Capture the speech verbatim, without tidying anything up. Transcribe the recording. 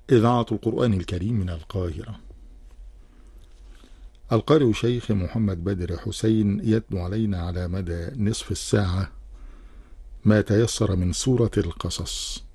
إذاعة القرآن الكريم من القاهرة. القارئ شيخ محمد بدر حسين يتلو علينا على مدى نصف الساعة ما تيسر من سورة القصص.